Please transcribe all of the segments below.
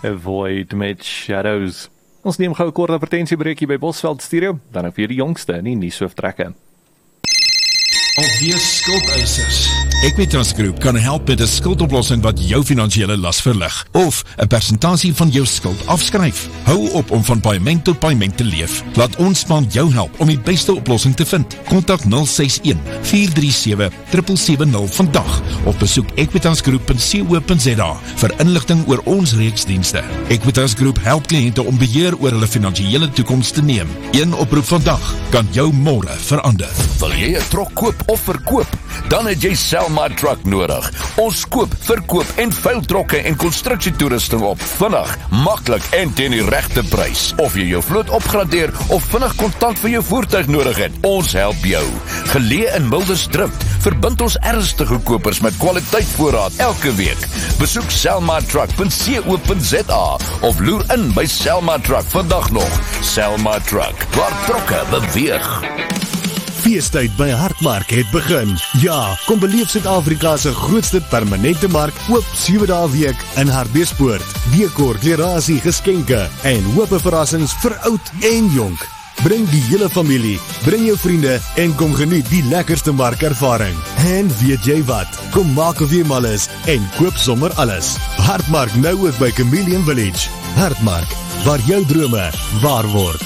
Avoid met Shadows. Ons neem gou 'n kort advertensiebreekie by Bosveld Stereo, dan ook weer die jongste in die nuushooftrekke. Alweer skuldeisers. Equitas Groep kan help met 'n skuldoplossing wat jou finansiële las verlig, of 'n persentasie van jou skuld afskryf. Hou op om van paaiement tot paaiement te leef. Laat ons span jou help om die beste oplossing te vind. Kontak 061-437-770 vandag of besoek equitasgroep.co.za vir inligting oor ons reeks dienste. Equitas Groep help kliënte om beheer oor hulle finansiële toekoms te neem. Een oproep vandag kan jou môre verander. Wil jy 'n trok koop of verkoop? Dan het jy Selma Truck nodig. Ons koop, verkoop en veil trokke en konstruksietoerusting op. Vinnig, maklik en teen die regte prys. Of jy jou vloot opgradeer of vinnig kontant vir jou voertuig nodig het, ons help jou. Geleë in Mildersdrift, verbind ons ernstige kopers met kwaliteitvoorraad elke week. Besoek selmatruck.co.za of loer in by Selma Truck vandag nog. Selma Truck, waar trokke beweeg. Feestyd by Hartmark het begin. Ja, kom beleef Suid-Afrika se grootste permanente mark oop 7 dae week in Hartbeespoort. Dekor, klerasie, geskenke en hoope verrassings vir oud en jonk. Bring die hele familie, bring jou vriende en kom geniet die lekkerste markervaring. En weet jy wat? Kom maak of jy mal is en koop sommer alles. Hartmark nou ook by Chameleon Village. Hartmark, waar jou drome waar word.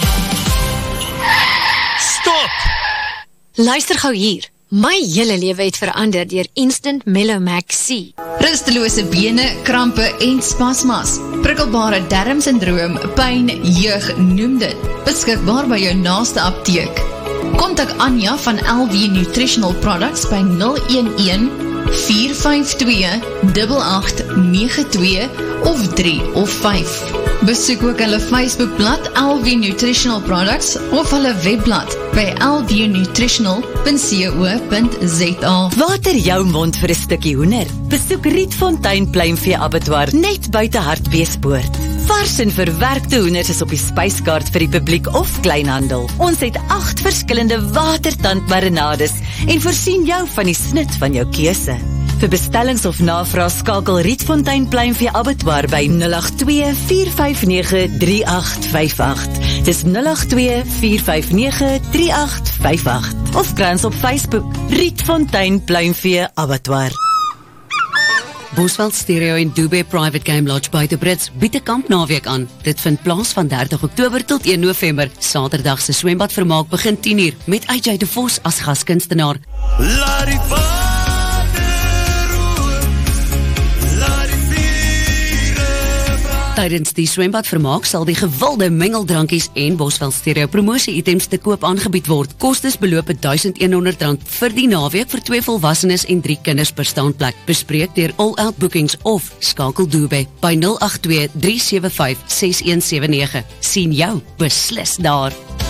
Stop! Luister gou hier. My hele lewe het verander deur Instant Mellow Max C. Rustelose bene, krampe en spasmas. Prikkelbare darmsindroom, pyn, jeug, noem dit. Beskikbaar by jou naaste apteek. Kontak Anja van LV Nutritional Products by 011-452-8892 of 3 of 5. Besoek ook hulle Facebookblad LV Nutritional Products of hulle webblad by lvnutritional.co.za. Water jou mond vir 'n stukkie hoender. Besoek Rietfontein Pluimvee Abattoir net buite Hartbeespoort. Vars en verwerkte hoenders is op die spyskaart vir die publiek of kleinhandel. Ons het 8 verskillende watertandmarinades en voorsien jou van die snit van jou keuse. Vir bestellings of navraag skakel Rietfontein Pluimvee Abattoir by 082-459-3858. Dis 082-459-3858. Of kry ons op Facebook Rietfontein Pluimvee Abattoir. Bosveld Stereo en Dube Private Game Lodge buite Brits bied 'n kampnaweek aan. Dit vind plaas van 30 Oktober tot 1 November. Saterdag se swembadvermaak begin 10:00 met AJ de Vos as gaskunstenaar. Tydens die swembadvermaak sal die gewilde mengeldrankies en Bosveld Stereo promosie-items te koop aangebied word. Kostes beloop R1,100 vir die naweek vir 2 volwassenes en 3 kinders per staanplek. Bespreek deur All Out Bookings of skakel Dube by 082-375-6179. Sien jou beslis daar.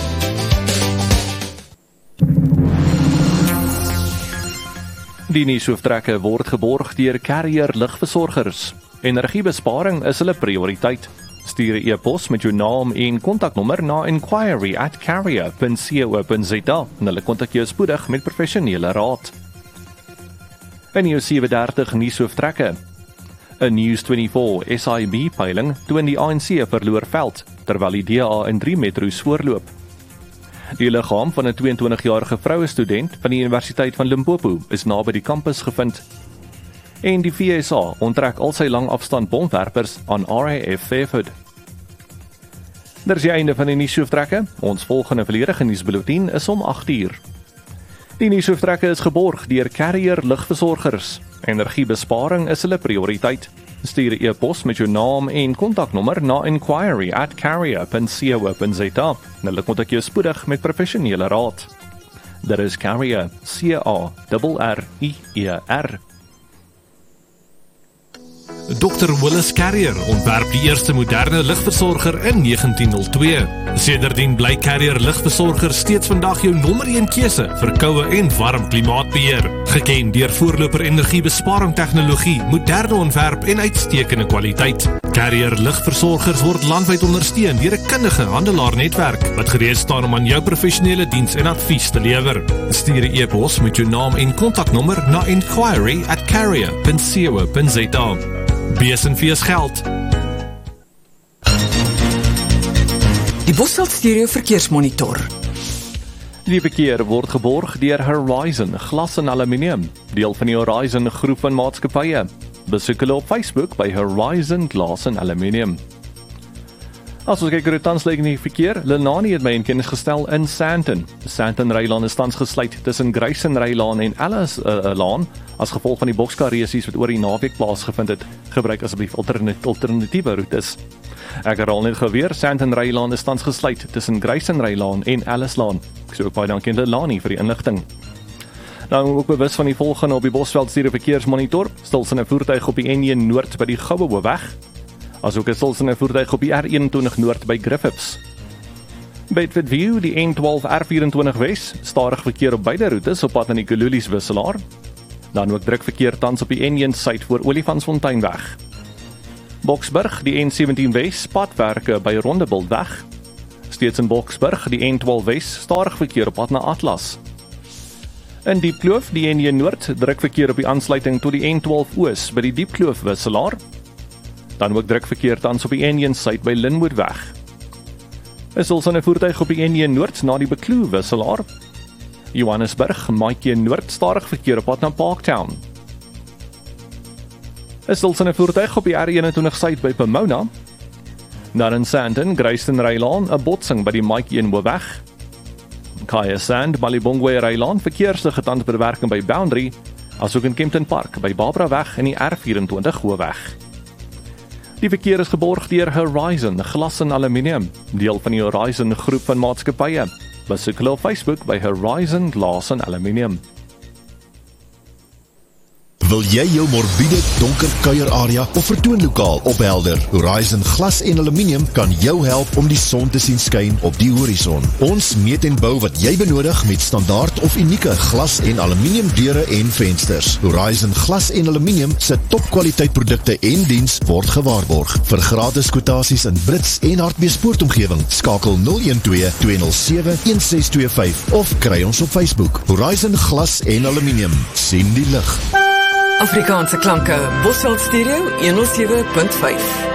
Die nuushooftrekke word geborg deur Carrier Lugversorgers. Energiebesparing is hulle prioriteit. Stuur 'n e-pos met jou naam en kontaknommer na inquiry@carrier.co.za en hulle kontak jou spoedig met professionele raad. 'n Nuwe 37 nuushooftrekke. 'n News24 SIB-peiling toon die ANC verloor veld, terwyl die DA in 3 metro's voorloop. Die liggaam van 'n 22-jarige vroue student van die Universiteit van Limpopo is naby die kampus gevind. En die FSA onttrek al sy langafstand bomwerpers aan RAF Fairford. Dit is die einde van die nuushooftrekke. Ons volgende volledige nuusbulletin is om 8:00. Die nuushooftrekke is geborg deur Carrier Lugversorgers. Energiebesparing is hulle prioriteit. Stuur 'n e-pos met jou naam en kontaknommer na inquiry@carrier.co.za. Hulle kontak jou spoedig met professionele raad. Dit is Carrier, CARRIER. Dr. Willis Carrier ontwerp die eerste moderne lugversorger in 1902. Sedertdien bly Carrier Lugversorger steeds vandag jou nommer 1 keuse vir koue en warm klimaatbeheer. Geken deur voorloper energiebesparing tegnologie, moderne ontwerp en uitstekende kwaliteit. Carrier Lugversorgers word landwyd ondersteun deur 'n kundige handelaarnetwerk wat gereed staan om aan jou professionele diens en advies te lewer. Stuur 'n e-pos met jou naam en kontaknommer na inquiry@carrier.co.za. Besenfees geld. Die Bosveld Stereo Verkeersmonitor. Die verkeer word geborg deur Horizon Glas en Aluminium, deel van die Horizon groep van maatskappye. Besoek hulle op Facebook by Horizon Glas en Aluminium. As ons kyk oor die tans lyk in die verkeer, Lenani het my in kennis gestel in Sandton. Sandton Rylaan is tans gesluit tussen Grayson Rylaan en Alice Laan, as gevolg van die bokskarresies wat oor die naweek plaasgevind het. Gebruik asseblief alternatiewe roetes. Ek herhaal net geweer, Sandton Rylaan is tans gesluit tussen Grayson Rylaan en Alice Laan. Ek sê ook baie dankie aan Lenani vir die inligting. Nou ook bewus van die volgende op die Bosveld Stereo Verkeersmonitor, stilsende voertuig op die N1 Noord by die Goue weg, asook 'n stilsende voertuig op die R21 Noord by Griffiths. Bedford View, die N12 R24 Wes, stadig verkeer op beide roetes op pad na die Kululies wisselaar. Dan ook druk verkeer tans op die N1 Suid voor Olifantsfontein weg. Boksburg, die N17 Wes, padwerke by Rondebold weg. Steeds in Boksburg, die N12 Wes, stadig verkeer op pad na Atlas. In Diepkloof, die N1 Noord, druk verkeer op die aansluiting tot die N12 Oos by die Diepkloof wisselaar. Dan ook druk verkeer tans op die N1 Suid by Linwood weg. Is ons aan 'n voertuig op die N1 Noord na die Bekloo wisselaar. Johannesburg, Maatjie Noord, stadig verkeer op pad na Parktown. Is ons aan 'n voertuig op die R21 Suid by Pomona. Dan in Sandton, Grayson Rylaan, 'n botsing by die Maatjie weg. Kaya Sand, Malibongwe Rylaan, verkeerslige tandbewerking by Boundary, asook in Kempton Park by Barbara weg en die R24 Hoofweg. Die verkeer is geborg deur Horizon Glas en Aluminium, deel van die Horizon groep van maatskappye. Besoek hulle op Facebook by Horizon Glas en Aluminium. Wil jy jou morbiede, donker kuierarea of vertoonlokaal ophelder? Horizon Glas en Aluminium kan jou help om die son te sien skyn op die horison. Ons meet en bou wat jy benodig met standaard of unieke glas en aluminium deure en vensters. Horizon Glas en Aluminium se topkwaliteit produkte en diens word gewaarborg. Vir gratis kwotasies in Brits en Hartbeespoortomgewing, skakel 012-207-1625 of kry ons op Facebook. Horizon Glas en Aluminium, sien die lig. Afrikaanse klanke, Bosveld Stereo 107.5.